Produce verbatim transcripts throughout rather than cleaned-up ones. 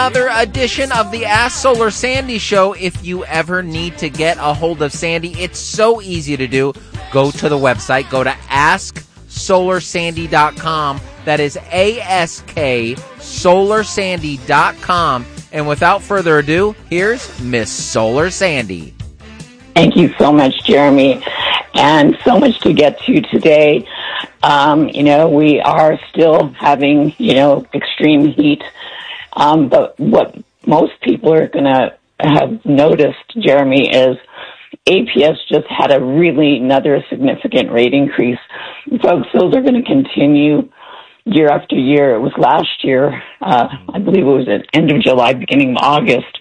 Another edition of the Ask Solar Sandy show. If you ever need to get a hold of Sandy, it's so easy to do. Go to the website. Go to ask solar sandy dot com. That is A S K solar sandy dot com. And without further ado, here's Miss Solar Sandy. Thank you so much, Jeremy. And so much to get to today. Um, you know, we are still having, you know, extreme heat. Um, but what most people are going to have noticed, Jeremy, is A P S just had a really another significant rate increase. Folks, those are going to continue year after year. It was last year, uh, I believe it was at end of July, beginning of August.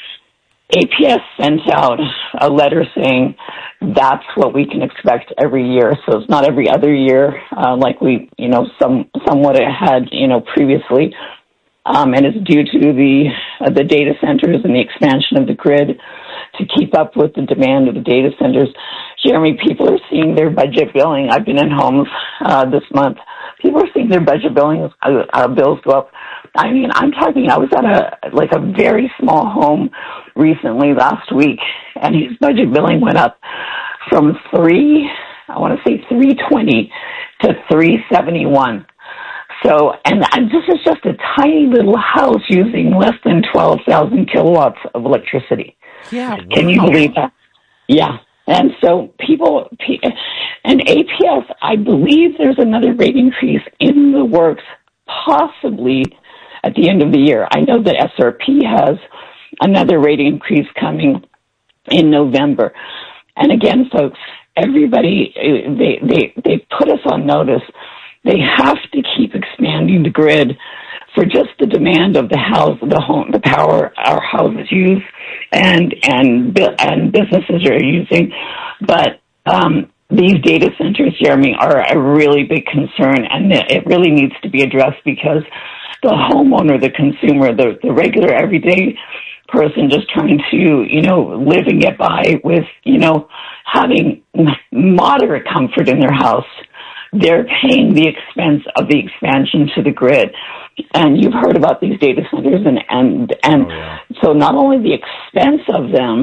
A P S sent out a letter saying that's what we can expect every year. So it's not every other year, uh, like we, you know, some somewhat had, you know, previously. Um, and it's due to the uh, the data centers and the expansion of the grid to keep up with the demand of the data centers. Jeremy, people are seeing their budget billing. I've been in homes uh, this month. People are seeing their budget billing uh, uh, bills go up. I mean, I'm talking. I was at a like a very small home recently last week, and his budget billing went up from three, I want to say three twenty to three seventy one. So, and this is just a tiny little house using less than twelve thousand kilowatts of electricity. Yeah. Wow. Can you believe that? Yeah. And so people, and A P S, I believe there's another rate increase in the works, possibly at the end of the year. I know that S R P has another rate increase coming in November. And again, folks, everybody, they, they, they put us on notice. They have to keep expanding the grid for just the demand of the house, the home, the power our houses use, and and and businesses are using. But um, these data centers, Jeremy, are a really big concern, and it really needs to be addressed because the homeowner, the consumer, the the regular everyday person just trying to, you know, live and get by with, you know, having moderate comfort in their house, they're paying the expense of the expansion to the grid. And you've heard about these data centers, and, and, and oh, yeah. so not only the expense of them,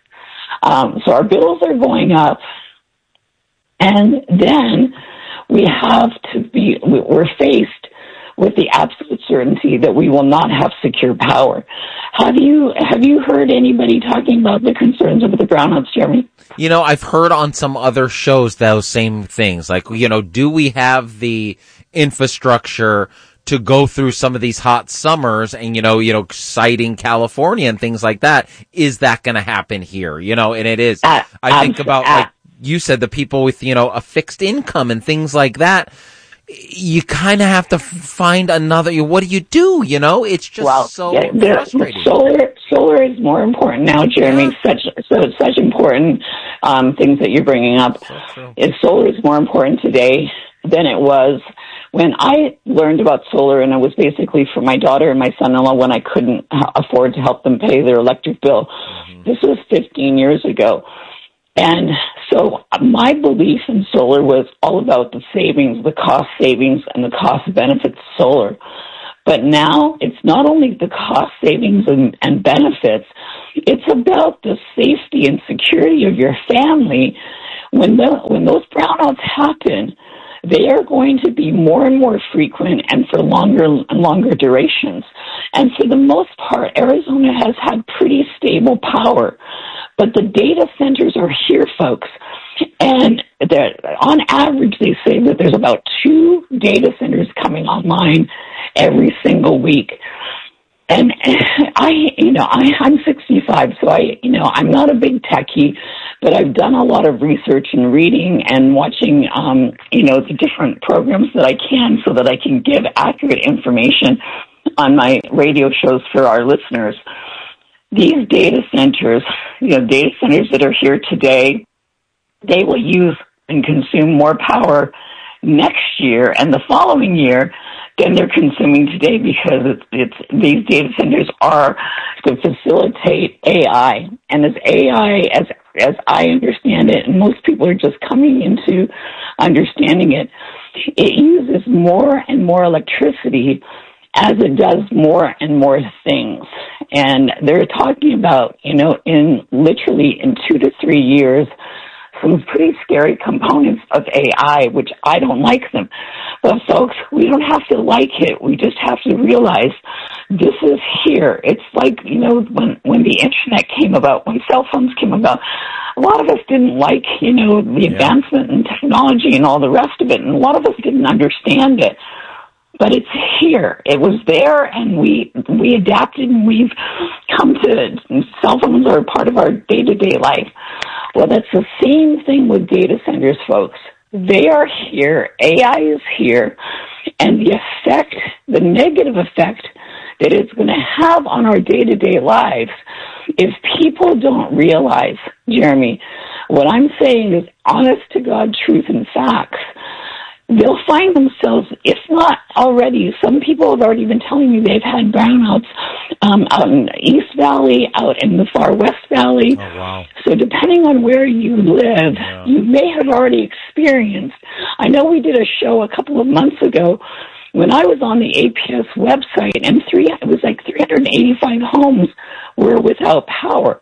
um, so our bills are going up, and then we have to be, we're faced with the absolute certainty that we will not have secure power. Have you have you heard anybody talking about the concerns of the brownouts, Jeremy? You know, I've heard on some other shows those same things. Like, you know, do we have the infrastructure to go through some of these hot summers and, you know, you know, citing California and things like that? Is that going to happen here? You know, and it is. Uh, I think um, about, uh, like you said, the people with, you know, a fixed income and things like that. You kind of have to find another. What do you do? You know, it's just well, so yeah, frustrating. Solar, solar is more important now, Jeremy. Yeah. Such, so it's such important um, things that you're bringing up. So is solar is more important today than it was when I learned about solar, and it was basically for my daughter and my son-in-law when I couldn't afford to help them pay their electric bill. Mm-hmm. This was fifteen years ago. And so my belief in solar was all about the savings, the cost savings, and the cost benefits of solar. But now it's not only the cost savings and, and benefits, it's about the safety and security of your family. When the, when those brownouts happen, they are going to be more and more frequent and for longer and longer durations. And for the most part, Arizona has had pretty stable power. But the data centers are here, folks. And on average, they say that there's about two data centers coming online every single week. And I, you know, I, I'm sixty-five, so I, you know, I'm not a big techie, but I've done a lot of research and reading and watching, um, you know, the different programs that I can so that I can give accurate information on my radio shows for our listeners. These data centers, you know, data centers that are here today, they will use and consume more power next year and the following year than they're consuming today because it's, it's these data centers are to facilitate A I. And as A I, as as I understand it, and most people are just coming into understanding it, it uses more and more electricity as it does more and more things. And they're talking about, you know, in literally in two to three years, some pretty scary components of A I, which I don't like them. But folks, we don't have to like it. We just have to realize this is here. It's like, you know, when, when the internet came about, when cell phones came about, a lot of us didn't like, you know, the Yeah. advancement in technology and all the rest of it. And a lot of us didn't understand it. But it's here. It was there, and we we adapted, and we've come to cell phones are a part of our day-to-day life. Well, that's the same thing with data centers, folks. They are here. A I is here, and the effect, the negative effect that it's going to have on our day-to-day lives, if people don't realize, Jeremy, what I'm saying is honest to God truth and facts, they'll find themselves, if not already, some people have already been telling me they've had brownouts um, out in the East Valley, out in the far West Valley. Oh, wow. So depending on where you live, Yeah. you may have already experienced. I know we did a show a couple of months ago when I was on the A P S website, and three, it was like three hundred eighty-five homes were without power.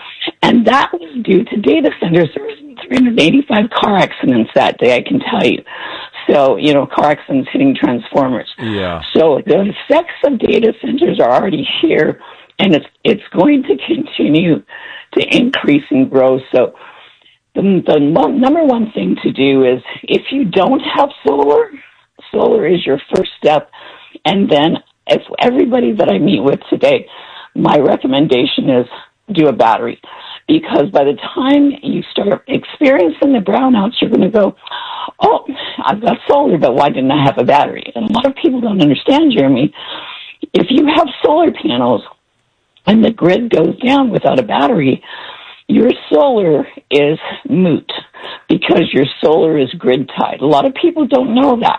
And that was due to data centers. There was three hundred eighty-five car accidents that day, I can tell you. So, you know, car accidents hitting transformers. Yeah. So the effects of data centers are already here, and it's it's going to continue to increase and grow. So the, the mo- number one thing to do is, if you don't have solar, solar is your first step. And then if everybody that I meet with today, my recommendation is do a battery. Because by the time you start experiencing the brownouts, you're going to go, oh, I've got solar, but why didn't I have a battery? And a lot of people don't understand, Jeremy. If you have solar panels and the grid goes down without a battery, your solar is moot because your solar is grid tied. A lot of people don't know that.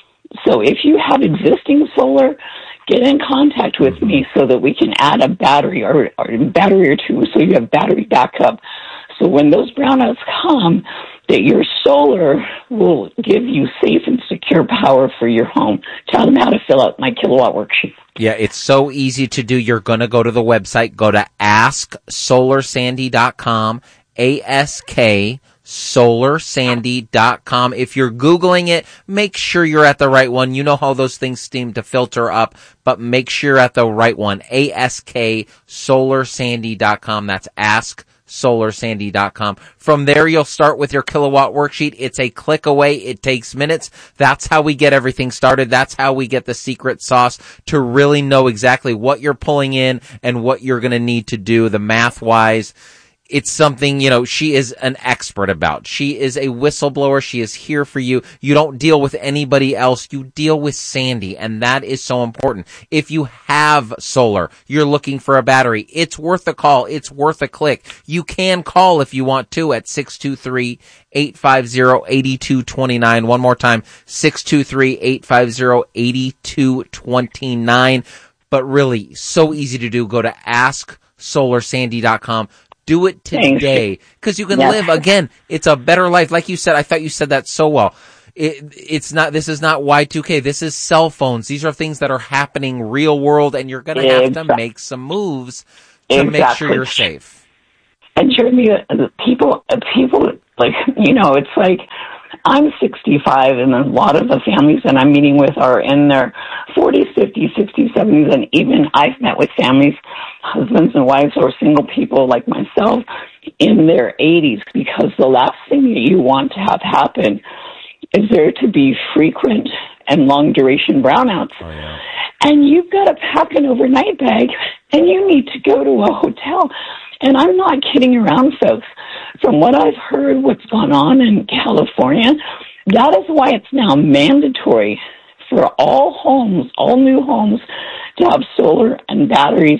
So if you have existing solar, get in contact with me so that we can add a battery or, or a battery or two so you have battery backup. So when those brownouts come, that your solar will give you safe and secure power for your home. Tell them how to fill out my kilowatt worksheet. Yeah, it's so easy to do. You're going to go to the website, go to ask solar sandy dot com, A S K solar sandy dot com. If you're Googling it, make sure you're at the right one. You know how those things seem to filter up, but make sure you're at the right one. A S K solar sandy dot com. That's ask solar sandy dot com. From there, you'll start with your kilowatt worksheet. It's a click away. It takes minutes. That's how we get everything started. That's how we get the secret sauce to really know exactly what you're pulling in and what you're going to need to do, the math wise. It's something, you know, she is an expert about. She is a whistleblower. She is here for you. You don't deal with anybody else. You deal with Sandy, and that is so important. If you have solar, you're looking for a battery, it's worth a call. It's worth a click. You can call if you want to at six two three, eight five zero, eight two two nine. One more time, six two three, eight five zero, eight two two nine. But really, so easy to do. Go to ask solar sandy dot com. Do it today, because you can yes. live, again, it's a better life. Like you said, I thought you said that so well. It, it's not, this is not Y two K. This is cell phones. These are things that are happening real world, and you're going to have exactly. to make some moves to exactly. make sure you're safe. And Jeremy, people, people, like, you know, it's like, I'm sixty-five, and a lot of the families that I'm meeting with are in their forties, fifties, sixties, seventies, and even I've met with families, husbands and wives or single people like myself in their eighties, because the last thing that you want to have happen is there to be frequent and long-duration brownouts. Oh, yeah. And you've got to pack an overnight bag, and you need to go to a hotel. And I'm not kidding around, folks. From what I've heard, what's gone on in California, that is why it's now mandatory for all homes, all new homes, to have solar and batteries.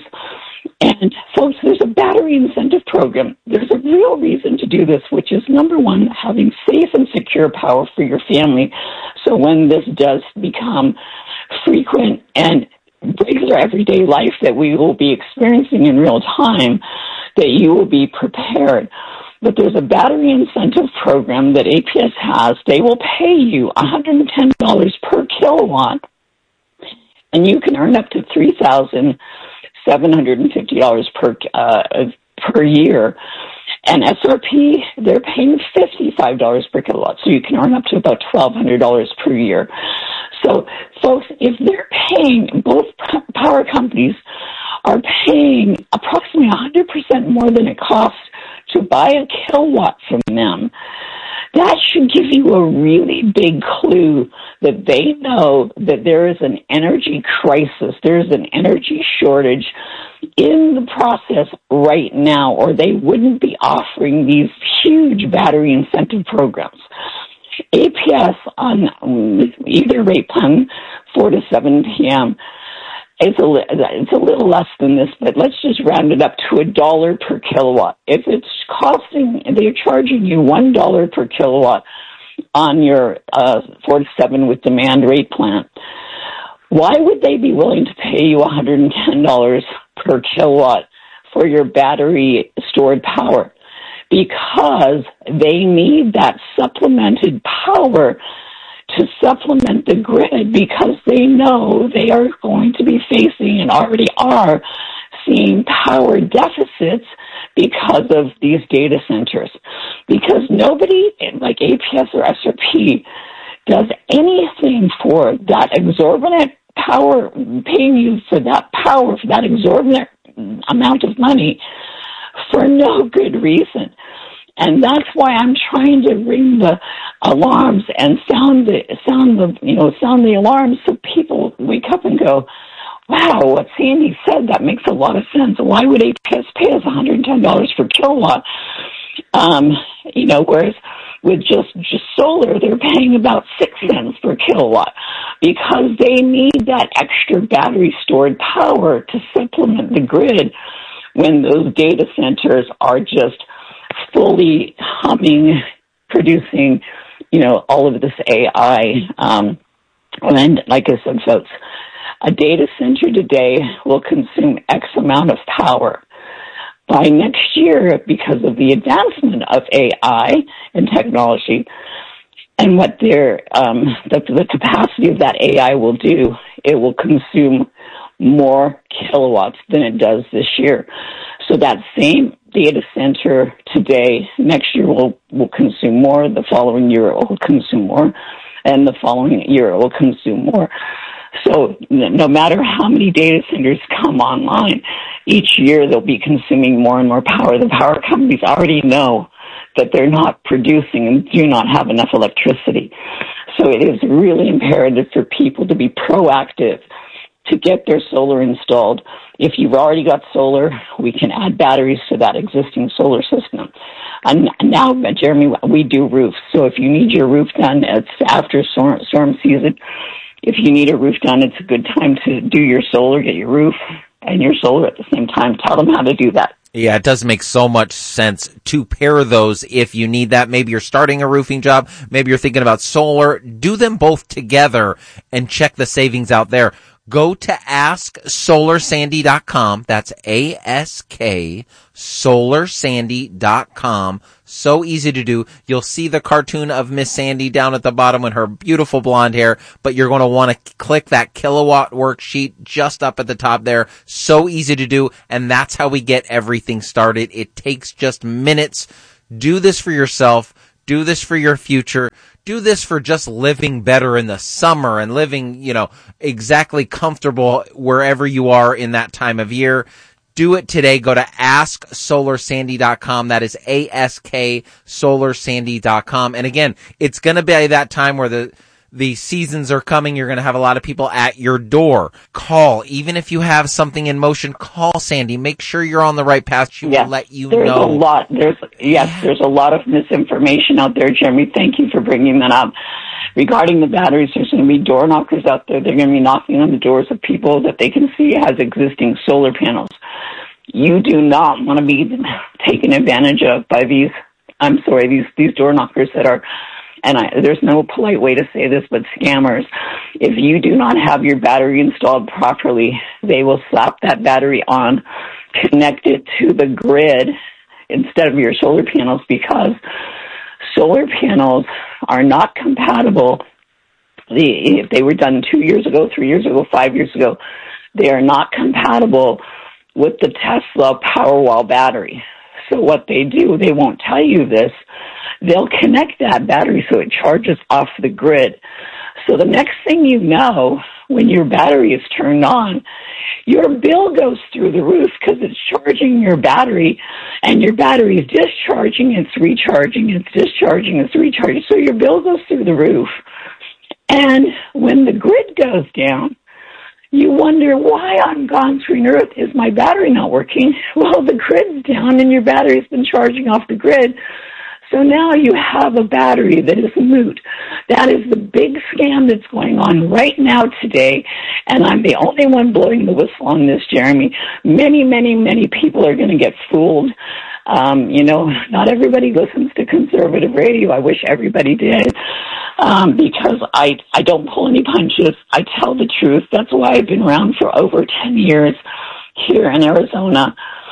And folks, there's a battery incentive program. There's a real reason to do this, which is, number one, having safe and secure power for your family. So when this does become frequent and regular everyday life that we will be experiencing in real time, that you will be prepared. But there's a battery incentive program that A P S has. They will pay you one hundred ten dollars per kilowatt and you can earn up to three thousand seven hundred fifty dollars per uh, per year. And S R P, they're paying fifty-five dollars per kilowatt, so you can earn up to about twelve hundred dollars per year. So, folks, if they're paying, both power companies are paying approximately one hundred percent more than it costs to buy a kilowatt from them, that should give you a really big clue that they know that there is an energy crisis, there's an energy shortage in the process right now, or they wouldn't be offering these huge battery incentive programs. A P S on either rate plan, four to seven p.m., It's a, it's a little less than this, but let's just round it up to a dollar per kilowatt. If it's costing, they're charging you one dollar per kilowatt on your uh, four to seven with demand rate plan, why would they be willing to pay you one hundred ten dollars per kilowatt for your battery stored power? Because they need that supplemented power to supplement the grid, because they know they are going to be facing and already are seeing power deficits because of these data centers. Because nobody like A P S or S R P does anything for that exorbitant power, paying you for that power, for that exorbitant amount of money for no good reason. And that's why I'm trying to ring the alarms and sound the, sound the, you know, sound the alarms so people wake up and go, wow, what Sandy said, that makes a lot of sense. Why would A P S pay us one hundred ten dollars per kilowatt? Um, you know, whereas with just, just solar, they're paying about six cents per kilowatt because they need that extra battery stored power to supplement the grid when those data centers are just fully humming, producing, you know, all of this A I. Um, and like I said, folks, a data center today will consume X amount of power. By next year, because of the advancement of A I and technology, and what their um, the, the capacity of that A I will do, it will consume more kilowatts than it does this year. So that same data center today, next year will, will consume more, the following year it will consume more, and the following year it will consume more. So no matter how many data centers come online, each year they'll be consuming more and more power. The power companies already know that they're not producing and do not have enough electricity. So it is really imperative for people to be proactive to get their solar installed. If you've already got solar, we can add batteries to that existing solar system. And now, Jeremy, we do roofs. So if you need your roof done, it's after storm, storm season. If you need a roof done, it's a good time to do your solar, get your roof and your solar at the same time. Tell them how to do that. Yeah, it does make so much sense to pair those if you need that. Maybe you're starting a roofing job. Maybe you're thinking about solar. Do them both together and check the savings out there. Go to ask solar sandy dot com. That's A S K solar sandy dot com. So easy to do. You'll see the cartoon of Miss Sandy down at the bottom with her beautiful blonde hair, but you're going to want to click that kilowatt worksheet just up at the top there. So easy to do, and that's how we get everything started. It takes just minutes. Do this for yourself. Do this for your future. Do this for just living better in the summer and living, you know, exactly comfortable wherever you are in that time of year. Do it today. Go to ask solar sandy dot com. That is A S K solar sandy dot com. And again, it's going to be that time where the the seasons are coming. You're going to have a lot of people at your door. Call. Even if you have something in motion, call Sandy. Make sure you're on the right path. She yes, will let you there's know. There's a lot. There's Yes, there's a lot of misinformation out there, Jeremy. Thank you for bringing that up. Regarding the batteries, there's going to be door knockers out there. They're going to be knocking on the doors of people that they can see has existing solar panels. You do not want to be taken advantage of by these, I'm sorry, these, these door knockers that are, and I, there's no polite way to say this, but scammers. If you do not have your battery installed properly, they will slap that battery on, connect it to the grid instead of your solar panels, because solar panels are not compatible the if they were done two years ago, three years ago, five years ago, they are not compatible with the Tesla Powerwall battery. So what they do, they won't tell you this, they'll connect that battery so it charges off the grid. So the next thing you know, when your battery is turned on, your bill goes through the roof because it's charging your battery, and your battery is discharging, it's recharging, it's discharging, it's recharging. So your bill goes through the roof. And when the grid goes down, you wonder, why on God's green earth is my battery not working? Well, the grid's down and your battery's been charging off the grid. So now you have a battery that is moot. That is the big scam that's going on right now today, and I'm the only one blowing the whistle on this, Jeremy. Many, many, many people are going to get fooled. Um, you know, not everybody listens to conservative radio. I wish everybody did, um, because I, I don't pull any punches. I tell the truth. That's why I've been around for over ten years here in Arizona,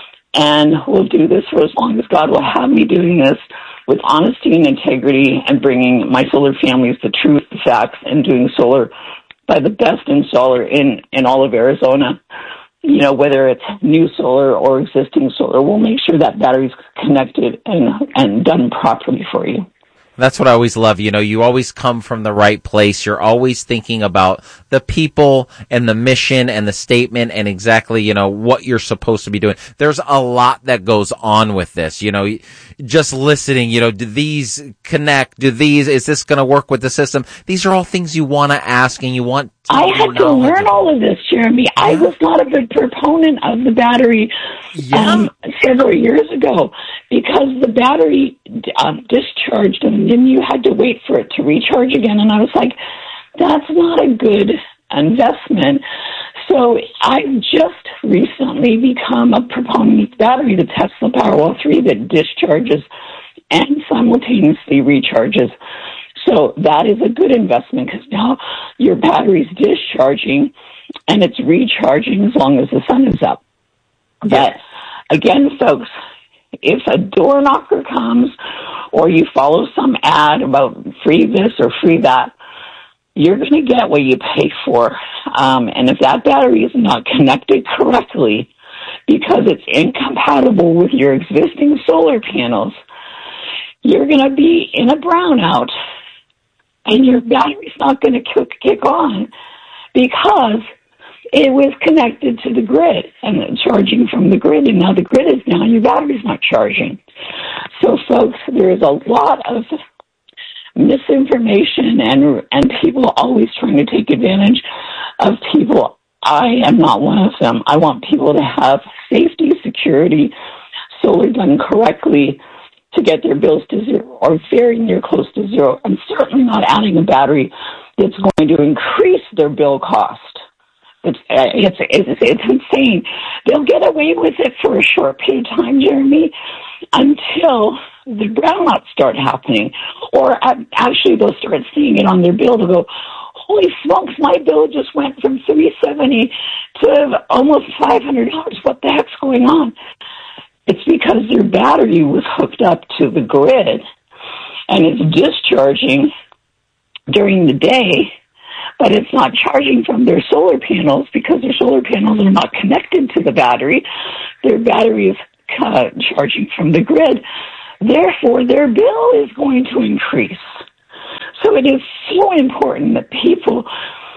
and we'll do this for as long as God will have me doing this, with honesty and integrity, and bringing my solar families the truth, the facts, and doing solar by the best installer in, in all of Arizona. You know, whether it's new solar or existing solar, we'll make sure that battery's connected and, and done properly for you. That's what I always love. You know, you always come from the right place. You're always thinking about the people and the mission and the statement and exactly, you know, what you're supposed to be doing. There's a lot that goes on with this, you know, just listening, you know, do these connect? Do these, is this going to work with the system? These are all things you want to ask and you want to I had to learn all of this, Jeremy. Yeah. I was not a big proponent of the battery yeah. um, several years ago because the battery um, discharged and then you had to wait for it to recharge again. And I was like, that's not a good investment. So I've just recently become a proponent of the battery, the Tesla Powerwall three, that discharges and simultaneously recharges. So that is a good investment because now your battery's discharging and it's recharging as long as the sun is up. But again, folks, if a door knocker comes or you follow some ad about free this or free that, you're going to get what you pay for. Um, and if that battery is not connected correctly because it's incompatible with your existing solar panels, you're going to be in a brownout. And your battery's not going to kick, kick on because it was connected to the grid and charging from the grid, and now the grid is down, your battery's not charging. So, folks, there is a lot of misinformation and and people always trying to take advantage of people. I am not one of them. I want people to have safety, security, solar done correctly, to get their bills to zero or very near close to zero. I'm certainly not adding a battery that's going to increase their bill cost. It's, it's, it's, it's insane. They'll get away with it for a short period of time, Jeremy, until the brownouts start happening. Or actually they'll start seeing it on their bill. They'll go, holy smokes, my bill just went from three hundred seventy dollars to almost five hundred dollars. What the heck's going on? It's because their battery was hooked up to the grid and it's discharging during the day, but it's not charging from their solar panels because their solar panels are not connected to the battery. Their battery is uh, charging from the grid. Therefore, their bill is going to increase. So it is so important that people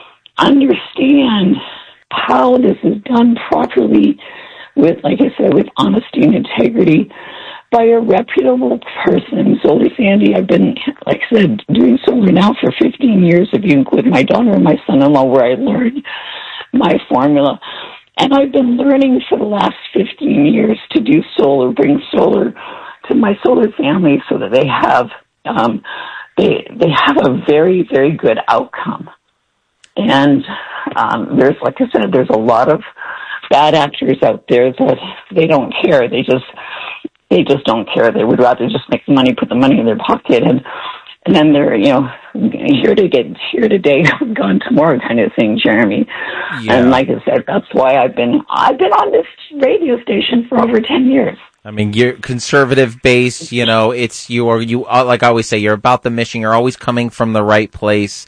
understand how this is done properly with, like I said, with honesty and integrity by a reputable person. Solar Sandy, I've been, like I said, doing solar now for fifteen years, if you include my daughter and my son-in-law, where I learned my formula. And I've been learning for the last fifteen years to do solar, bring solar to my solar family so that they have, um, they, they have a very, very good outcome. And um, there's, like I said, there's a lot of bad actors out there that they don't care. They just, they just don't care. They would rather just make the money, put the money in their pocket, and and then they're, you know, here to get here today, gone tomorrow kind of thing, Jeremy. Yeah. And like I said, that's why I've been I've been on this radio station for over ten years. I mean, you're conservative based, you know, it's you are you like I always say, you're about the mission. You're always coming from the right place.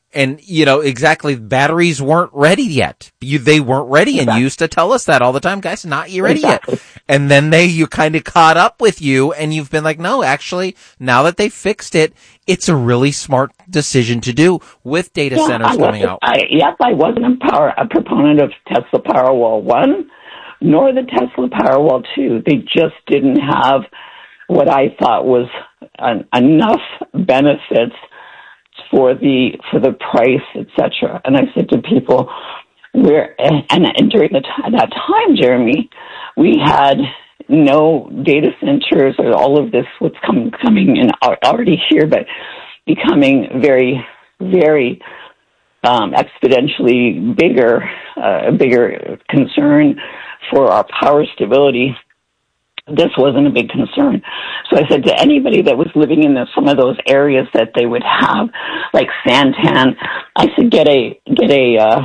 And, you know, exactly, batteries weren't ready yet. You, they weren't ready, exactly. And you used to tell us that all the time, guys, not you ready exactly. yet. And then they, you kind of caught up with you, and you've been like, no, actually, now that they fixed it, it's a really smart decision to do with data yeah, centers I coming out. I, yes, I wasn't a, power, a proponent of Tesla Powerwall one, nor the Tesla Powerwall two. They just didn't have what I thought was an, enough benefits for the for the price, et cetera. And I said to people, we're and, and during the t- that time, Jeremy, we had no data centers or all of this what's come, coming in already here, but becoming very, very um, exponentially bigger, uh, a bigger concern for our power stability. This wasn't a big concern. So I said to anybody that was living in the, some of those areas that they would have, like Santan, I said, get a, get a, uh,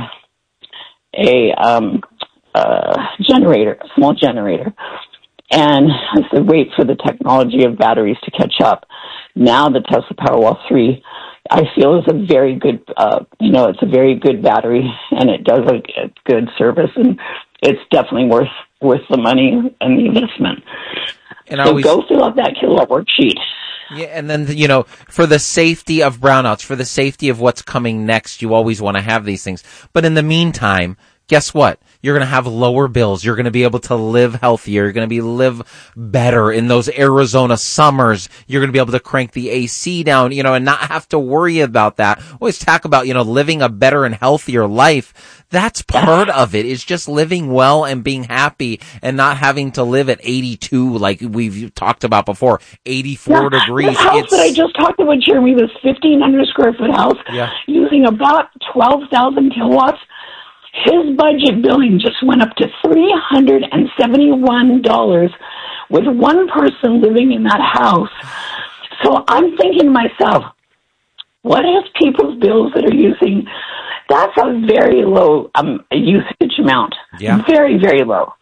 a, um, uh, generator, a small generator. And I said, wait for the technology of batteries to catch up. Now the Tesla Powerwall three, I feel is a very good, uh, you know, it's a very good battery and it does a, a good service and it's definitely worth worth the money and the investment. And so always, go fill out that kilowatt worksheet. Yeah, and then, you know, for the safety of brownouts, for the safety of what's coming next, you always want to have these things. But in the meantime, guess what? You're going to have lower bills. You're going to be able to live healthier. You're going to be live better in those Arizona summers. You're going to be able to crank the A C down, you know, and not have to worry about that. Always talk about, you know, living a better and healthier life. That's part of it. It's just living well and being happy and not having to live at eighty-two like we've talked about before, eighty-four yeah, degrees. The house it's... that I just talked about, Jeremy, this fifteen hundred square foot house yeah. using about twelve thousand kilowatts. His budget billing just went up to three hundred seventy-one dollars with one person living in that house. So I'm thinking to myself, what if people's bills that are using, that's a very low um, usage amount. Yeah. Very, very low.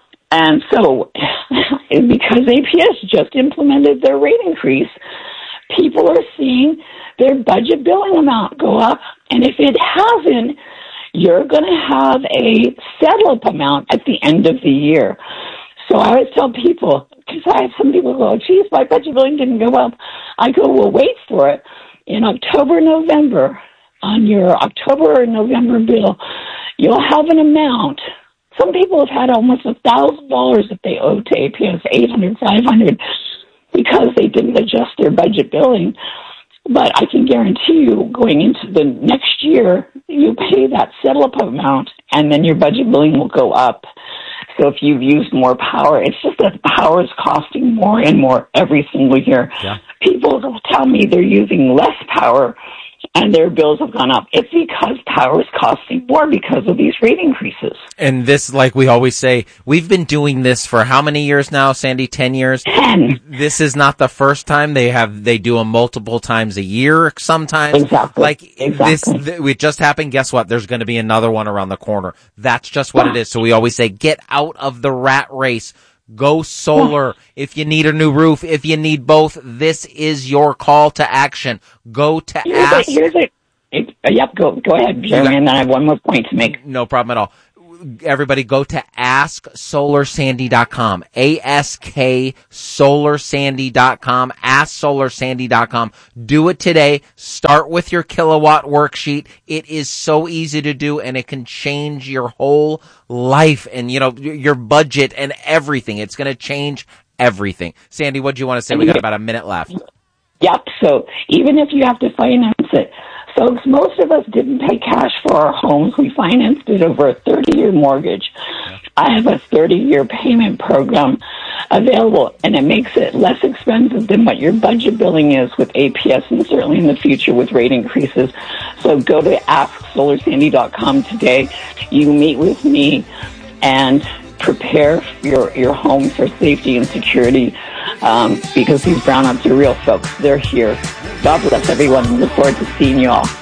And so because A P S just implemented their rate increase, people are seeing their budget billing amount go up. And if it hasn't, you're going to have a settle-up amount at the end of the year. So I always tell people, because I have some people go, geez, my budget billing didn't go up. I go, well, wait for it. In October, November, on your October or November bill, you'll have an amount. Some people have had almost one thousand dollars that they owe to A P S, eight hundred dollars, five hundred dollars, because they didn't adjust their budget billing. But I can guarantee you, going into the next year, you pay that settle-up amount, and then your budget billing will go up. So if you've used more power, it's just that power is costing more and more every single year. Yeah. People will tell me they're using less power, and their bills have gone up. It's because power is costing more because of these rate increases. And this, like we always say, we've been doing this for how many years now, Sandy? Ten years? Ten. This is not the first time. They have, they do them multiple times a year sometimes. Exactly. Like exactly. this, th- it just happened. Guess what? There's going to be another one around the corner. That's just what yeah. it is. So we always say, get out of the rat race. Go solar. If you need a new roof, if you need both, this is your call to action. Go to here's ask. A, here's a, it, uh, yep, go go ahead, Jeremy, and then I have one more point to make. No problem at all. Everybody go to ask solar sandy dot com. A S K solar sandy dot com. ask solar sandy dot com. Do it today. Start with your kilowatt worksheet. It is so easy to do, and it can change your whole life and, you know, your budget and everything. It's going to change everything. Sandy, what do you want to say? We got about a minute left. Yep. So even if you have to finance it, folks, most of us didn't pay cash for our homes. We financed it over a thirty-year mortgage. Yeah. I have a thirty-year payment program available, and it makes it less expensive than what your budget billing is with A P S, and certainly in the future with rate increases. So go to ask solar sandy dot com today. You meet with me and prepare your, your home for safety and security, um, because these brownouts are real, folks. They're here. God bless everyone. Look forward to seeing you all.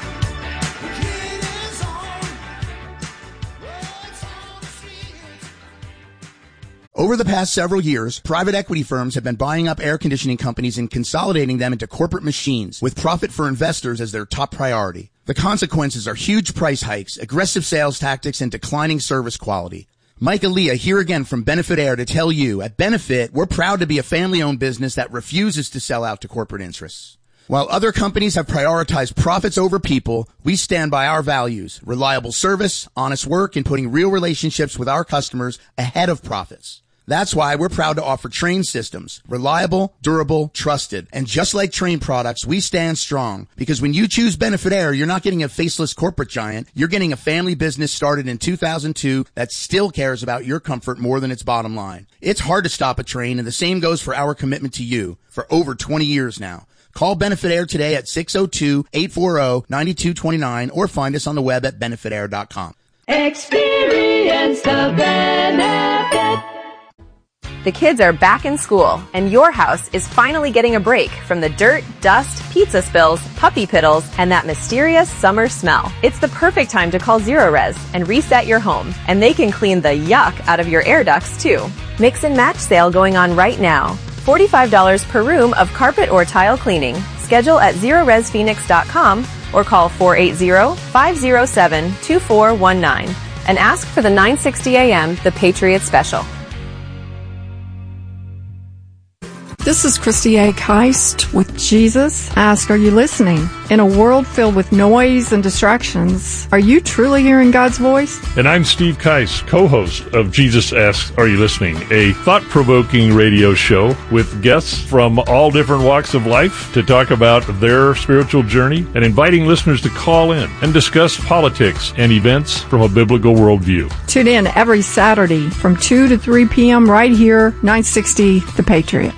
Over Over the past several years, private equity firms have been buying up air conditioning companies and consolidating them into corporate machines with profit for investors as their top priority. The consequences are huge price hikes, aggressive sales tactics, and declining service quality. Mike Aaliyah here again from Benefit Air to tell you, at Benefit, we're proud to be a family-owned business that refuses to sell out to corporate interests. While other companies have prioritized profits over people, we stand by our values, reliable service, honest work, and putting real relationships with our customers ahead of profits. That's why we're proud to offer Trane systems, reliable, durable, trusted. And just like Trane products, we stand strong, because when you choose Benefit Air, you're not getting a faceless corporate giant. You're getting a family business started in two thousand two that still cares about your comfort more than its bottom line. It's hard to stop a Trane, and the same goes for our commitment to you for over twenty years now. Call Benefit Air today at six oh two, eight four zero, nine two two nine or find us on the web at benefit air dot com. Experience the benefit. The kids are back in school, and your house is finally getting a break from the dirt, dust, pizza spills, puppy piddles, and that mysterious summer smell. It's the perfect time to call Zerorez and reset your home, and they can clean the yuck out of your air ducts, too. Mix and match sale going on right now. forty-five dollars per room of carpet or tile cleaning. Schedule at zerorez phoenix dot com or call four eight zero, five zero seven, two four one nine and ask for the nine sixty a m The Patriot Special. This is Christy A. Keist with Jesus. Ask, are you listening? In a world filled with noise and distractions, are you truly hearing God's voice? And I'm Steve Keist, co-host of Jesus Asks, Are You Listening? A thought-provoking radio show with guests from all different walks of life to talk about their spiritual journey and inviting listeners to call in and discuss politics and events from a biblical worldview. Tune in every Saturday from two to three p.m. right here, nine sixty The Patriot.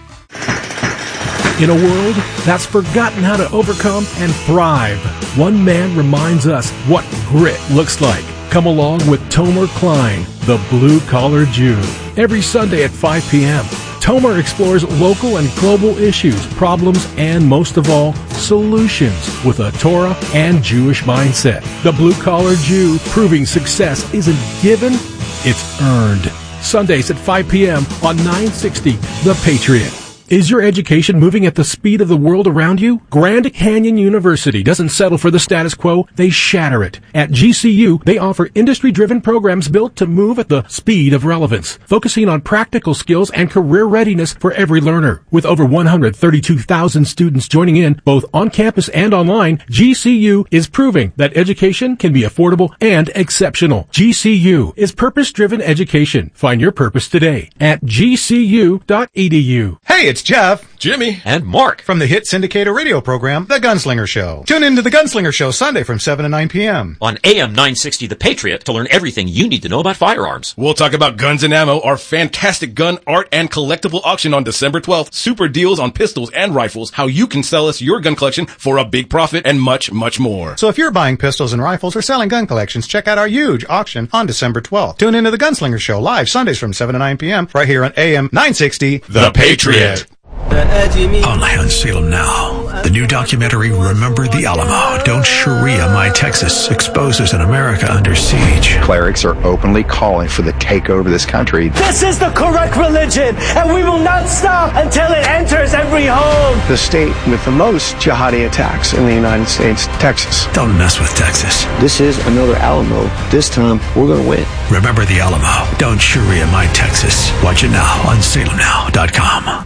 In a world that's forgotten how to overcome and thrive, one man reminds us what grit looks like. Come along with Tomer Klein, the blue-collar Jew. Every Sunday at five p.m., Tomer explores local and global issues, problems, and most of all, solutions with a Torah and Jewish mindset. The blue-collar Jew, proving success isn't given, it's earned. Sundays at five p.m. on nine sixty The Patriot. Is your education moving at the speed of the world around you? Grand Canyon University doesn't settle for the status quo, they shatter it. At G C U, they offer industry-driven programs built to move at the speed of relevance, focusing on practical skills and career readiness for every learner. With over one hundred thirty-two thousand students joining in, both on campus and online, G C U is proving that education can be affordable and exceptional. G C U is purpose-driven education. Find your purpose today at g c u dot e d u. Hey, it's Jeff, Jimmy, and Mark from the hit syndicated radio program, The Gunslinger Show. Tune in to The Gunslinger Show Sunday from seven to nine p.m. on A M nine sixty The Patriot to learn everything you need to know about firearms. We'll talk about Guns and Ammo, our fantastic gun, art, and collectible auction on December twelfth, super deals on pistols and rifles, how you can sell us your gun collection for a big profit, and much, much more. So if you're buying pistols and rifles or selling gun collections, check out our huge auction on December twelfth. Tune in to The Gunslinger Show live Sundays from seven to nine p.m. right here on A M nine sixty The Patriot. Only on Salem Now. The new documentary, Remember the Alamo, Don't Sharia My Texas, exposes an America under siege. Clerics are openly calling for the takeover of this country. This is the correct religion, and we will not stop until it enters every home. The state with the most jihadi attacks in the United States, Texas. Don't mess with Texas. This is another Alamo. This time, we're going to win. Remember the Alamo, Don't Sharia My Texas. Watch it now on salem now dot com.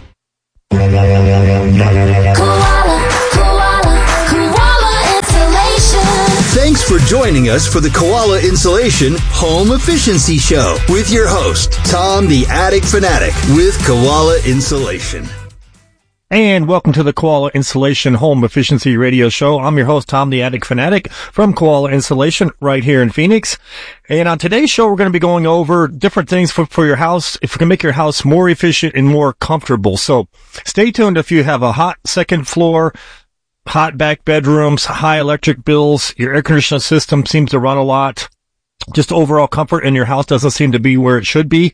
Koala, koala, koala insulation. Thanks for joining us for the Koala Insulation Home Efficiency Show with your host, Tom the Attic Fanatic with Koala Insulation. And welcome to the Koala Insulation Home Efficiency Radio Show. I'm your host, Tom the Attic Fanatic from Koala Insulation right here in Phoenix. And on today's show, we're going to be going over different things for, for your house, if we can make your house more efficient and more comfortable. So stay tuned if you have a hot second floor, hot back bedrooms, high electric bills, your air conditioning system seems to run a lot, just overall comfort in your house doesn't seem to be where it should be.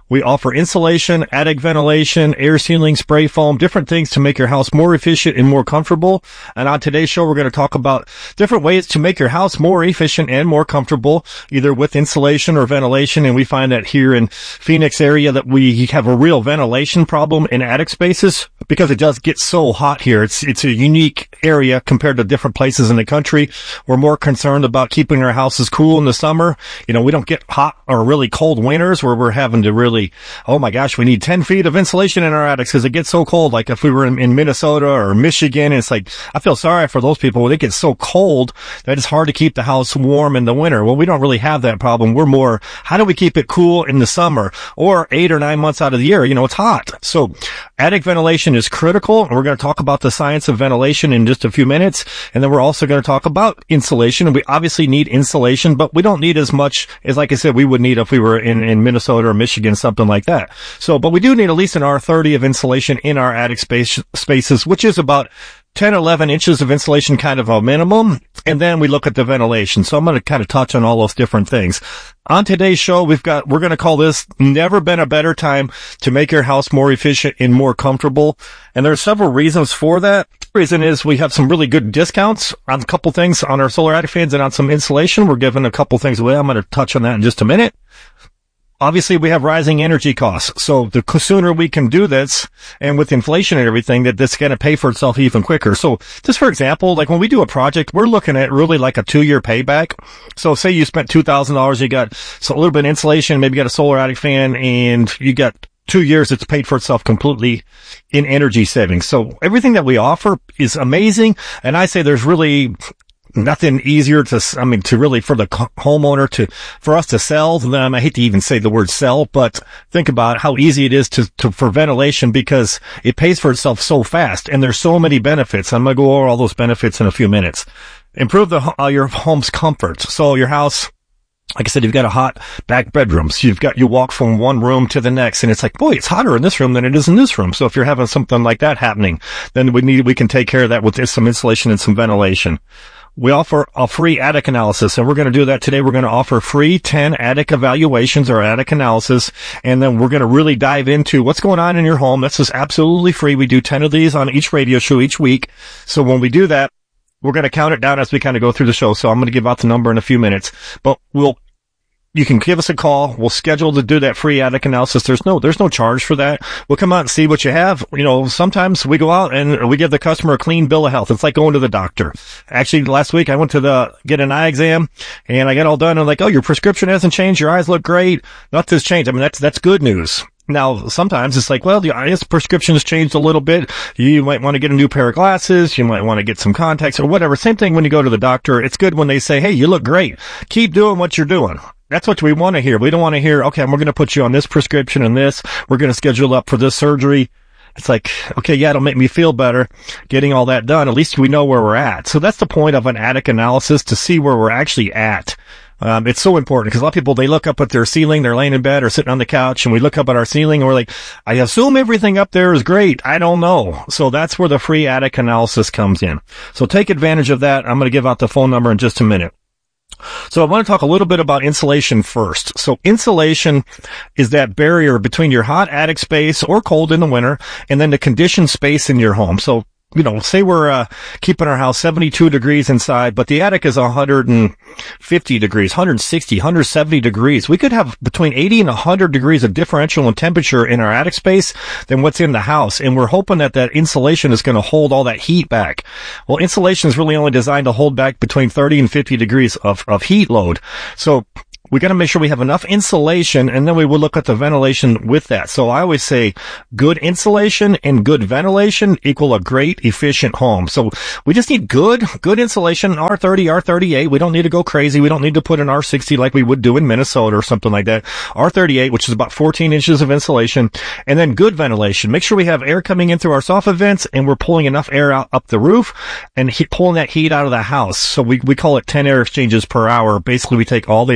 We offer insulation, attic ventilation, air sealing, spray foam, different things to make your house more efficient and more comfortable. And on today's show, we're going to talk about different ways to make your house more efficient and more comfortable, either with insulation or ventilation. And we find that here in Phoenix area that we have a real ventilation problem in attic spaces because it does get so hot here. It's, it's a unique area compared to different places in the country. We're more concerned about keeping our houses cool in the summer. You know, we don't get hot or really cold winters where we're having to really, oh my gosh, we need ten feet of insulation in our attics because it gets so cold. Like if we were in, in Minnesota or Michigan, it's like, I feel sorry for those people when it gets so cold that it's hard to keep the house warm in the winter. Well, we don't really have that problem. We're more, how do we keep it cool in the summer or eight or nine months out of the year? You know, it's hot. So attic ventilation is critical. And we're going to talk about the science of ventilation in just a few minutes. And then we're also going to talk about insulation. And we obviously need insulation, but we don't need as much as, like I said, we would need if we were in, in Minnesota or Michigan, something like that. So, but we do need at least an R thirty of insulation in our attic space, spaces, which is about ten, eleven inches of insulation, kind of a minimum. And then we look at the ventilation. So I'm going to kind of touch on all those different things. On today's show, we've got, we're going to call this Never Been a Better Time to Make Your House More Efficient and More Comfortable. And there are several reasons for that. The reason is we have some really good discounts on a couple things on our solar attic fans and on some insulation. We're giving a couple things away. I'm going to touch on that in just a minute. Obviously, we have rising energy costs. So the sooner we can do this, and with inflation and everything, that this is going to pay for itself even quicker. So just for example, like when we do a project, we're looking at really like a two-year payback. So say you spent two thousand dollars, you got so a little bit of insulation, maybe you got a solar attic fan, and you got two years, it's paid for itself completely in energy savings. So everything that we offer is amazing. And I say there's really nothing easier to, I mean, to really, for the homeowner to, for us to sell them. I hate to even say the word sell, but think about how easy it is to, to, for ventilation because it pays for itself so fast. And there's so many benefits. I'm going to go over all those benefits in a few minutes. Improve the, uh, your home's comfort. So your house, like I said, you've got a hot back bedroom. So you've got, you walk from one room to the next and it's like, boy, it's hotter in this room than it is in this room. So if you're having something like that happening, then we need, we can take care of that with some insulation and some ventilation. We offer a free attic analysis, and we're going to do that today. We're going to offer free ten attic evaluations or attic analysis, and then we're going to really dive into what's going on in your home. That's just absolutely free. We do ten of these on each radio show each week. So when we do that, we're going to count it down as we kind of go through the show. So I'm going to give out the number in a few minutes, but we'll you can give us a call. We'll schedule to do that free attic analysis. There's no, there's no charge for that. We'll come out and see what you have. You know, sometimes we go out and we give the customer a clean bill of health. It's like going to the doctor. Actually, last week I went to the, get an eye exam and I got all done and like, oh, your prescription hasn't changed. Your eyes look great. Nothing's changed. I mean, that's, that's good news. Now, sometimes it's like, well, the eyes prescription has changed a little bit. You might want to get a new pair of glasses. You might want to get some contacts or whatever. Same thing when you go to the doctor. It's good when they say, hey, you look great. Keep doing what you're doing. That's what we want to hear. We don't want to hear, okay, we're going to put you on this prescription and this. We're going to schedule up for this surgery. It's like, okay, yeah, it'll make me feel better getting all that done. At least we know where we're at. So that's the point of an attic analysis, to see where we're actually at. Um, it's so important because a lot of people, they look up at their ceiling, they're laying in bed or sitting on the couch, and we look up at our ceiling and we're like, I assume everything up there is great. I don't know. So that's where the free attic analysis comes in. So take advantage of that. I'm going to give out the phone number in just a minute. So I want to talk a little bit about insulation first. So insulation is that barrier between your hot attic space or cold in the winter and then the conditioned space in your home. So, you know, say we're uh, keeping our house seventy-two degrees inside, but the attic is one hundred fifty degrees, one hundred sixty, one hundred seventy degrees. We could have between eighty and one hundred degrees of differential in temperature in our attic space than what's in the house. And we're hoping that that insulation is going to hold all that heat back. Well, insulation is really only designed to hold back between thirty and fifty degrees of, of heat load. So we got to make sure we have enough insulation, and then we will look at the ventilation with that. So I always say good insulation and good ventilation equal a great, efficient home. So we just need good, good insulation, R thirty, R thirty-eight. We don't need to go crazy. We don't need to put an R sixty like we would do in Minnesota or something like that. R thirty-eight, which is about fourteen inches of insulation, and then good ventilation. Make sure we have air coming in through our soffit vents, and we're pulling enough air out up the roof and he, pulling that heat out of the house. So we, we call it ten air exchanges per hour. Basically, we take all the air that's in your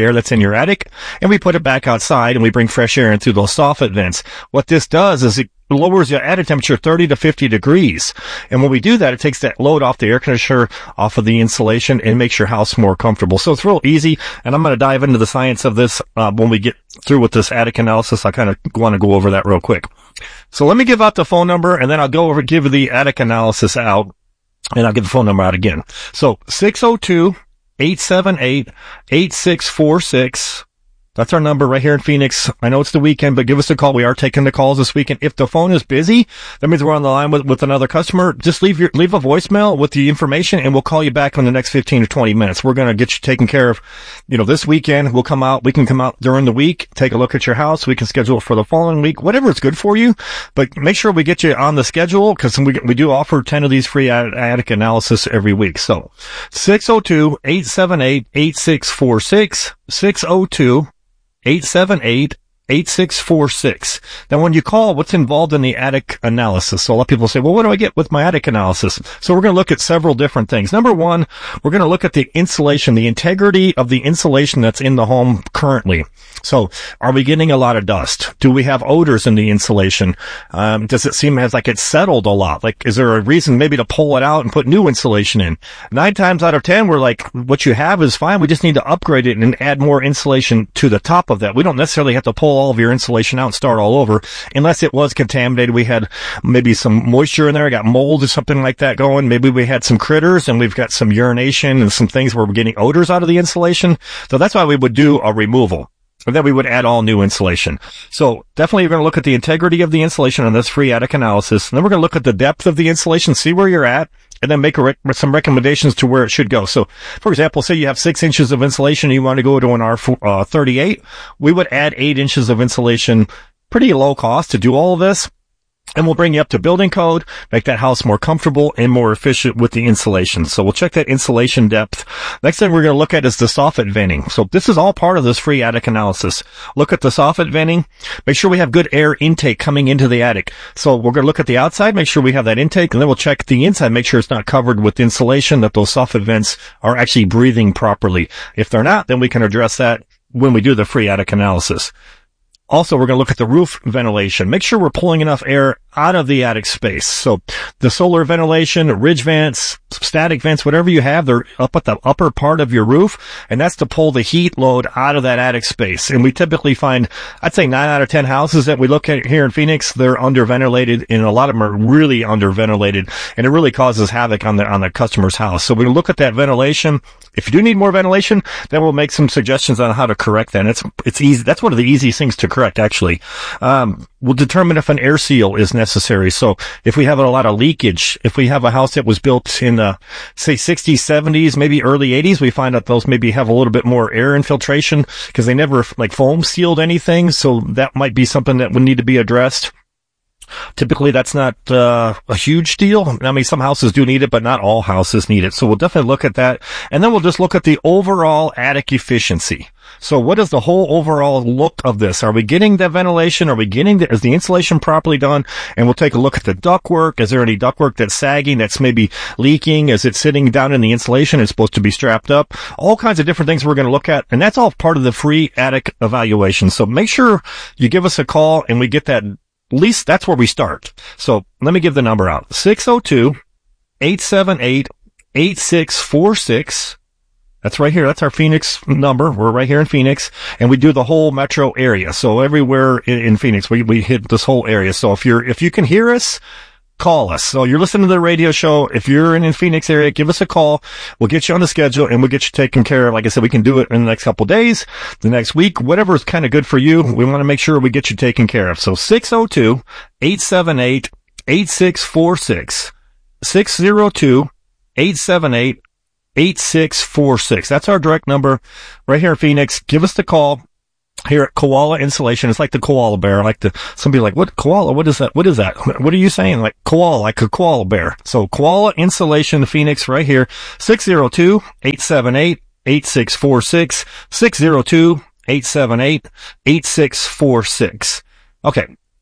your attic, and we put it back outside, and we bring fresh air in through those soffit vents. What this does is it lowers your attic temperature thirty to fifty degrees. And when we do that, it takes that load off the air conditioner, off of the insulation, and makes your house more comfortable. So it's real easy, and I'm going to dive into the science of this uh, when we get through with this attic analysis. I kind of want to go over that real quick. So let me give out the phone number, and then I'll go over give the attic analysis out, and I'll give the phone number out again. So six oh two, eight seven eight, eight six four six. That's our number right here in Phoenix. I know it's the weekend, but give us a call. We are taking the calls this weekend. If the phone is busy, that means we're on the line with, with another customer. Just leave your, leave a voicemail with the information, and we'll call you back in the next fifteen to twenty minutes. We're going to get you taken care of. You know, this weekend, we'll come out. We can come out during the week, take a look at your house. We can schedule it for the following week, whatever is good for you. But make sure we get you on the schedule, because we, we do offer ten of these free attic analysis every week. So six oh two, eight seven eight, eight six four six, six oh two, eight seven eight, eight six four six. Now, when you call, what's involved in the attic analysis? So a lot of people say, well, what do I get with my attic analysis? So we're going to look at several different things. Number one, we're going to look at the insulation, the integrity of the insulation that's in the home currently. So are we getting a lot of dust? Do we have odors in the insulation? Um, does it seem as like it's settled a lot? Like, is there a reason maybe to pull it out and put new insulation in? Nine times out of ten, we're like, what you have is fine. We just need to upgrade it and add more insulation to the top of that. We don't necessarily have to pull all of your insulation out and start all over, unless it was contaminated. We had maybe some moisture in there, got mold or something like that going. Maybe we had some critters and we've got some urination and some things where we're getting odors out of the insulation. So that's why we would do a removal. And then we would add all new insulation. So definitely you're going to look at the integrity of the insulation on this free attic analysis. And then we're going to look at the depth of the insulation, see where you're at, and then make a rec- some recommendations to where it should go. So, for example, say you have six inches of insulation and you want to go to an R thirty-eight. We would add eight inches of insulation, pretty low cost to do all of this. And we'll bring you up to building code, make that house more comfortable and more efficient with the insulation. So we'll check that insulation depth. Next thing we're going to look at is the soffit venting. So this is all part of this free attic analysis. Look at the soffit venting. Make sure we have good air intake coming into the attic. So we're going to look at the outside, make sure we have that intake, and then we'll check the inside, make sure it's not covered with insulation, that those soffit vents are actually breathing properly. If they're not, then we can address that when we do the free attic analysis. Also, we're going to look at the roof ventilation. Make sure we're pulling enough air out of the attic space. So the solar ventilation, ridge vents, static vents, whatever you have, they're up at the upper part of your roof, and that's to pull the heat load out of that attic space. And we typically find, I'd say nine out of ten houses that we look at here in Phoenix, they're underventilated, and a lot of them are really underventilated, and it really causes havoc on the on the customer's house. So we look at that ventilation. If you do need more ventilation, then we'll make some suggestions on how to correct that. And it's it's easy. That's one of the easiest things to correct, actually. Um, we'll determine if an air seal is necessary. So if we have a lot of leakage, if we have a house that was built in the, say, sixties, seventies, maybe early eighties, we find that those maybe have a little bit more air infiltration because they never, like, foam sealed anything. So that might be something that would need to be addressed. Typically, that's not uh, a huge deal. I mean, some houses do need it, but not all houses need it. So we'll definitely look at that. And then we'll just look at the overall attic efficiency. So what is the whole overall look of this? Are we getting the ventilation? Are we getting the, is the insulation properly done? And we'll take a look at the ductwork. Is there any ductwork that's sagging, that's maybe leaking? Is it sitting down in the insulation? It's supposed to be strapped up. All kinds of different things we're going to look at. And that's all part of the free attic evaluation. So make sure you give us a call and we get that. At least that's where we start. So let me give the number out. six oh two, eight seven eight, eight six four six. That's right here. That's our Phoenix number. We're right here in Phoenix, and we do the whole metro area. So everywhere in, in Phoenix, we, we hit this whole area. So if you're, if you can hear us, call us. So you're listening to the radio show. If you're in the Phoenix area, give us a call. We'll get you on the schedule and we'll get you taken care of. Like I said, we can do it in the next couple of days, the next week, whatever is kind of good for you. We want to make sure we get you taken care of. So six oh two, eight seven eight, eight six four six, six oh two, eight seven eight, eight six four six. That's our direct number right here in Phoenix. Give us the call. Here at Koala Insulation, it's like the koala bear. Like the, somebody like, what koala? What is that? What is that? What are you saying? Like koala, like a koala bear. So Koala Insulation Phoenix right here. six oh two, eight seven eight, eight six four six. six oh two, eight seven eight, eight six four six. Okay.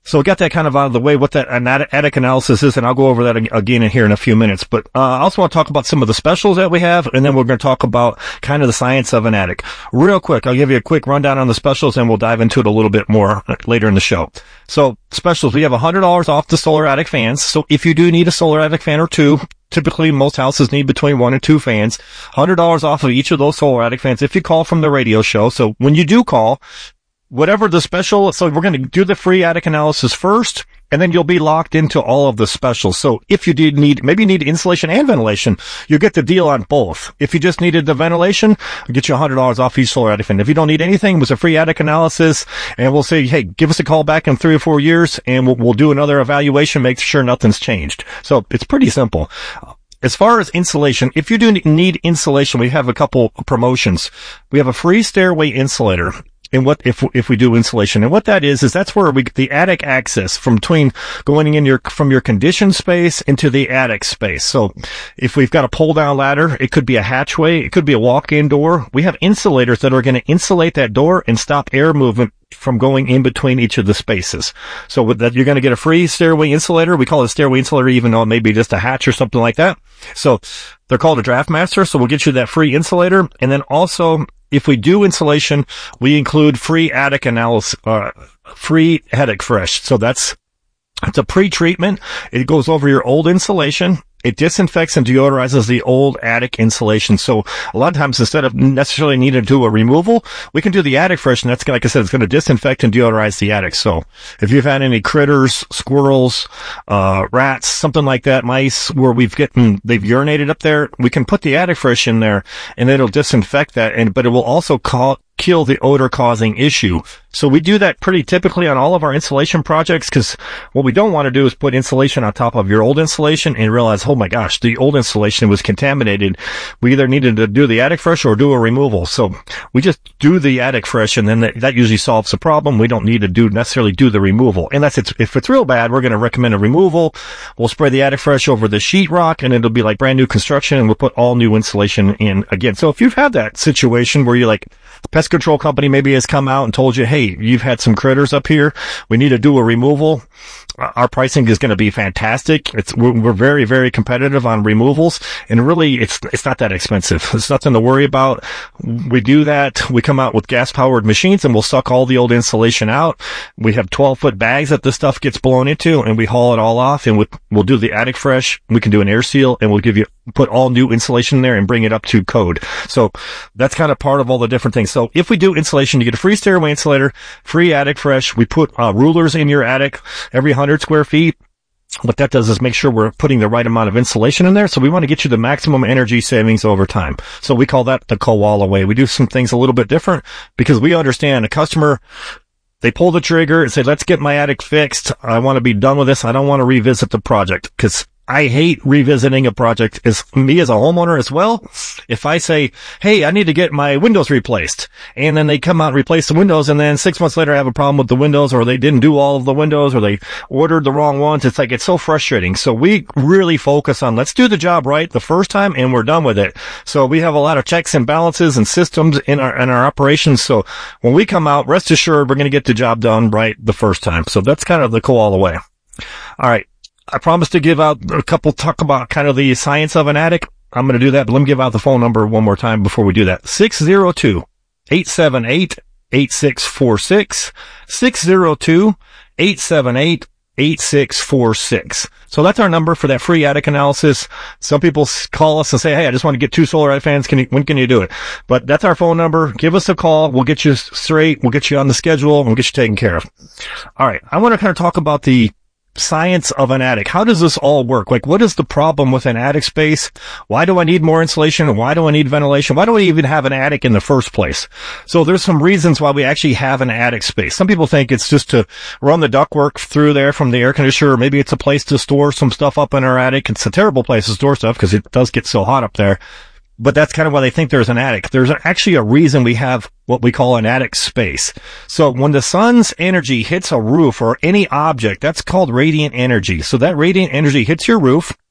So we got that kind of out of the way, what that attic analysis is, and I'll go over that again in here in a few minutes. But uh, I also want to talk about some of the specials that we have, and then we're going to talk about kind of the science of an attic. Real quick, I'll give you a quick rundown on the specials, and we'll dive into it a little bit more later in the show. So specials, we have one hundred dollars off the solar attic fans. So if you do need a solar attic fan or two, typically most houses need between one and two fans, one hundred dollars off of each of those solar attic fans if you call from the radio show. So when you do call, whatever the special, so we're going to do the free attic analysis first, and then you'll be locked into all of the specials. So if you did need, maybe you need insulation and ventilation, you get the deal on both. If you just needed the ventilation, we'll get you one hundred dollars off each solar attic fan. If you don't need anything, it was a free attic analysis, and we'll say, hey, give us a call back in three or four years, and we'll, we'll do another evaluation, make sure nothing's changed. So it's pretty simple. As far as insulation, if you do need insulation, we have a couple promotions. We have a free stairway insulator. And what, if, if we do insulation, and what that is, is that's where we, the attic access from between going in your, from your conditioned space into the attic space. So if we've got a pull down ladder, it could be a hatchway, it could be a walk-in door. We have insulators that are going to insulate that door and stop air movement from going in between each of the spaces. So with that, you're going to get a free stairway insulator. We call it a stairway insulator, even though it may be just a hatch or something like that. So they're called a Draft Master. So we'll get you that free insulator. And then also, if we do insulation, we include free attic analysis, uh, free attic fresh. So that's, it's a pre-treatment. It goes over your old insulation. It disinfects and deodorizes the old attic insulation. So a lot of times, instead of necessarily needing to do a removal, we can do the attic fresh, and that's, like I said, it's going to disinfect and deodorize the attic. So if you've had any critters, squirrels, uh, rats, something like that, mice, where we've gotten, they've urinated up there, we can put the attic fresh in there, and it'll disinfect that, and but it will also call, kill the odor-causing issue. So we do that pretty typically on all of our insulation projects, because what we don't want to do is put insulation on top of your old insulation and realize, oh my gosh, the old insulation was contaminated. We either needed to do the attic fresh or do a removal. So we just do the attic fresh, and then that, that usually solves the problem. We don't need to do necessarily do the removal. And that's it. If it's real bad, we're going to recommend a removal. We'll spray the attic fresh over the sheetrock, and it'll be like brand new construction, and we'll put all new insulation in again. So if you've had that situation where you're like, the pest control company maybe has come out and told you, hey, you've had some critters up here, we need to do a removal, our pricing is going to be fantastic. It's, we're, we're very, very competitive on removals, and really it's, it's not that expensive. It's nothing to worry about. We do that. We come out with gas powered machines, and we'll suck all the old insulation out. We have twelve foot bags that this stuff gets blown into, and we haul it all off, and we, we'll do the attic fresh. We can do an air seal, and we'll give you, put all new insulation in there and bring it up to code. So that's kind of part of all the different things. So if we do insulation, you get a free stairway insulator, free attic fresh. We put uh, rulers in your attic every one hundred square feet. What that does is make sure we're putting the right amount of insulation in there. So we want to get you the maximum energy savings over time. So we call that the Koala way. We do some things a little bit different because we understand a customer, they pull the trigger and say, let's get my attic fixed. I want to be done with this. I don't want to revisit the project, because I hate revisiting a project. As me as a homeowner as well, if I say, hey, I need to get my windows replaced, and then they come out and replace the windows, and then six months later I have a problem with the windows, or they didn't do all of the windows, or they ordered the wrong ones, it's like, it's so frustrating. So we really focus on, let's do the job right the first time, and we're done with it. So we have a lot of checks and balances and systems in our, in our operations. So when we come out, rest assured we're going to get the job done right the first time. So that's kind of the Koala way. All right. I promised to give out a couple, talk about kind of the science of an attic. I'm going to do that, but let me give out the phone number one more time before we do that. six oh two, eight seven eight, eight six four six. six oh two, eight seven eight, eight six four six. So that's our number for that free attic analysis. Some people call us and say, hey, I just want to get two solar attic fans. Can you, when can you do it? But that's our phone number. Give us a call. We'll get you straight. We'll get you on the schedule, and we'll get you taken care of. All right. I want to kind of talk about the science of an attic. How does this all work? Like, what is the problem with an attic space? Why do I need more insulation? Why do I need ventilation? Why do I even have an attic in the first place? So there's some reasons why we actually have an attic space. Some people think it's just to run the ductwork through there from the air conditioner, or maybe it's a place to store some stuff up in our attic. It's a terrible place to store stuff because it does get so hot up there. But that's kind of why they think there's an attic. There's actually a reason we have what we call an attic space. So when the sun's energy hits a roof or any object, that's called radiant energy. So that radiant energy hits your roof.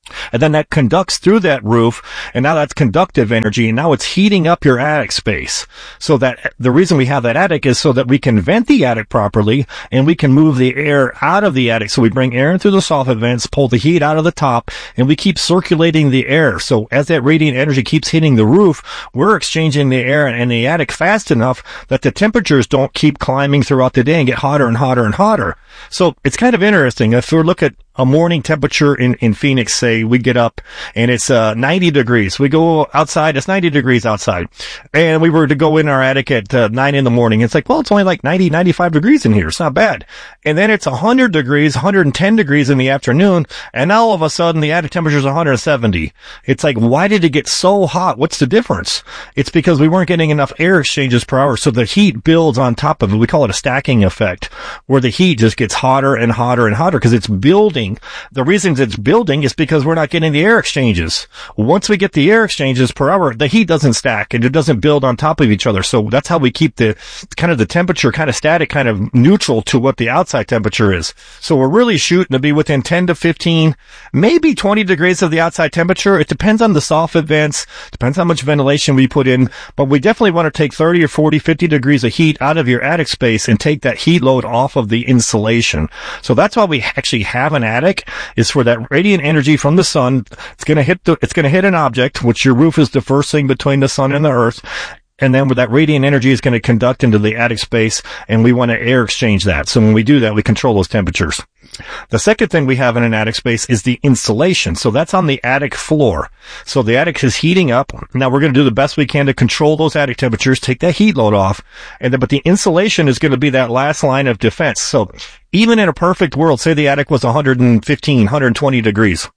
And then that conducts through that roof, and now that's conductive energy, and now it's heating up your attic space. So that the reason we have that attic is so that we can vent the attic properly, and we can move the air out of the attic. So we bring air in through the soffit vents, pull the heat out of the top, and we keep circulating the air. So as that radiant energy keeps hitting the roof, we're exchanging the air in the attic fast enough that the temperatures don't keep climbing throughout the day and get hotter and hotter and hotter. So it's kind of interesting. If we look at a morning temperature in, in Phoenix, say we get up and it's uh ninety degrees. We go outside, it's ninety degrees outside. And we were to go in our attic at uh, nine in the morning. It's like, well, it's only like ninety, ninety-five degrees in here. It's not bad. And then it's one hundred degrees, one hundred ten degrees in the afternoon. And now all of a sudden the attic temperature is one hundred seventy. It's like, why did it get so hot? What's the difference? It's because we weren't getting enough air exchanges per hour. So the heat builds on top of it. We call it a stacking effect, where the heat just gets hotter and hotter and hotter because it's building. The reasons it's building is because we're not getting the air exchanges. Once we get the air exchanges per hour, the heat doesn't stack and it doesn't build on top of each other. So that's how we keep the kind of the temperature kind of static, kind of neutral to what the outside temperature is. So we're really shooting to be within ten to fifteen, maybe twenty degrees of the outside temperature. It depends on the soffit vents, depends how much ventilation we put in, but we definitely want to take thirty or forty, fifty degrees of heat out of your attic space and take that heat load off of the insulation. So that's why we actually have an attic, is for that radiant energy from the sun. It's going to hit the, it's going to hit an object, which your roof is the first thing between the sun and the earth. And then with that radiant energy is going to conduct into the attic space, and we want to air exchange that. So when we do that, we control those temperatures. The second thing we have in an attic space is the insulation. So that's on the attic floor. So the attic is heating up. Now we're going to do the best we can to control those attic temperatures, take that heat load off. And then, but the insulation is going to be that last line of defense. So even in a perfect world, say the attic was one hundred fifteen, one hundred twenty degrees.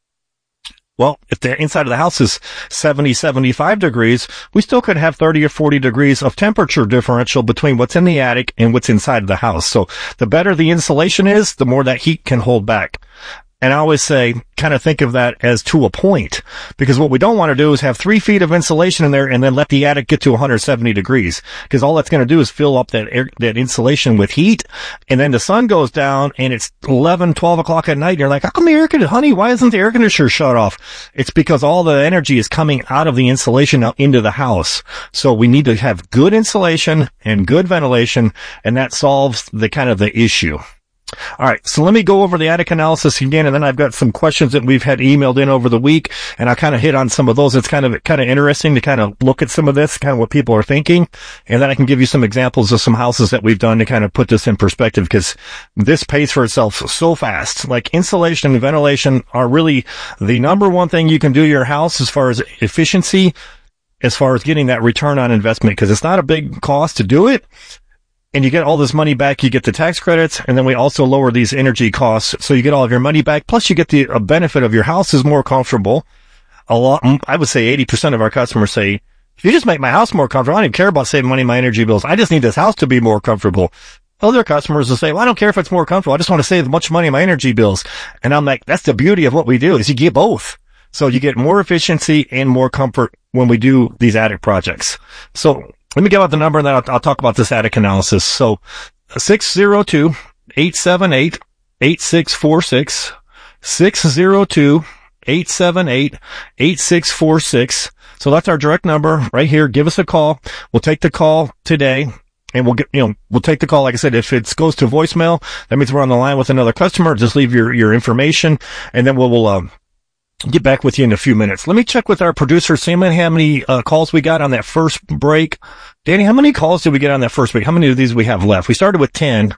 Well, if the inside of the house is seventy, seventy-five degrees, we still could have thirty or forty degrees of temperature differential between what's in the attic and what's inside of the house. So the better the insulation is, the more that heat can hold back. And I always say, kind of think of that as to a point, because what we don't want to do is have three feet of insulation in there and then let the attic get to one hundred seventy degrees, because all that's going to do is fill up that air, that insulation with heat. And then the sun goes down and it's eleven, twelve o'clock at night. And you're like, how come the air conditioner, honey, why isn't the air conditioner shut off? It's because all the energy is coming out of the insulation out into the house. So we need to have good insulation and good ventilation, and that solves the kind of the issue. All right, so let me go over the attic analysis again, and then I've got some questions that we've had emailed in over the week, and I'll kind of hit on some of those. It's kind of kind of interesting to kind of look at some of this, kind of what people are thinking, and then I can give you some examples of some houses that we've done to kind of put this in perspective, because this pays for itself so fast. Like insulation and ventilation are really the number one thing you can do to your house as far as efficiency, as far as getting that return on investment, because it's not a big cost to do it. And you get all this money back, you get the tax credits, and then we also lower these energy costs, so you get all of your money back, plus you get the a benefit of your house is more comfortable. A lot, I would say eighty percent of our customers say, if you just make my house more comfortable, I don't even care about saving money on my energy bills. I just need this house to be more comfortable. Other customers will say, well, I don't care if it's more comfortable. I just want to save as much money on my energy bills. And I'm like, that's the beauty of what we do, is you get both. So you get more efficiency and more comfort when we do these attic projects. So let me give out the number, and then I'll, I'll talk about this attic analysis. So six zero two, eight seven eight, eight six four six, six zero two, eight seven eight, eight six four six. So that's our direct number right here. Give us a call. We'll take the call today, and we'll get, you know, we'll take the call. Like I said, if it goes to voicemail, that means we're on the line with another customer. Just leave your, your information, and then we'll, we'll, uh, get back with you in a few minutes. Let me check with our producer, Sam, how many uh, calls we got on that first break. Danny, how many calls did we get on that first break? How many of these we have left? We started with ten.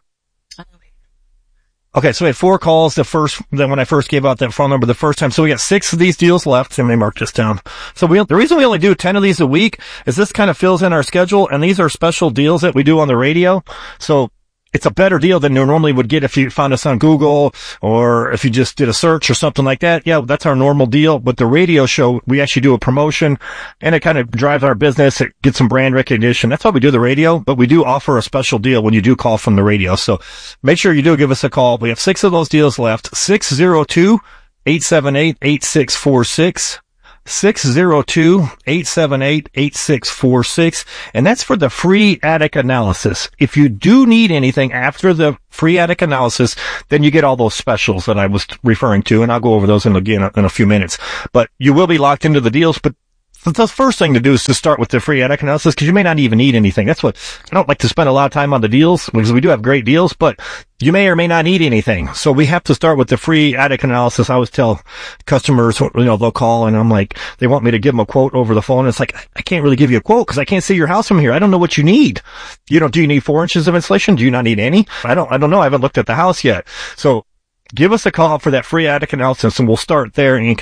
Okay, so we had four calls the first, then when I first gave out that phone number the first time. So we got six of these deals left. Let me mark this down. So we, the reason we only do ten of these a week is this kind of fills in our schedule, and these are special deals that we do on the radio. So it's a better deal than you normally would get if you found us on Google or if you just did a search or something like that. Yeah, that's our normal deal. But the radio show, we actually do a promotion, and it kind of drives our business. It gets some brand recognition. That's why we do the radio, but we do offer a special deal when you do call from the radio. So make sure you do give us a call. We have six of those deals left. six zero two, eight seven eight, eight six four six. six oh two, eight seven eight, eight six four six. And that's for the free attic analysis. If you do need anything after the free attic analysis, then you get all those specials that I was referring to, and I'll go over those in again in a few minutes. But you will be locked into the deals, but the first thing to do is to start with the free attic analysis, because you may not even need anything. That's what I don't like to spend a lot of time on the deals, because we do have great deals, but you may or may not need anything. So we have to start with the free attic analysis. I always tell customers, you know, they'll call and I'm like, they want me to give them a quote over the phone. It's like, I can't really give you a quote because I can't see your house from here. I don't know what you need. You know, do you need four inches of insulation? Do you not need any? I don't, I don't know. I haven't looked at the house yet. So give us a call for that free attic analysis, and we'll start there and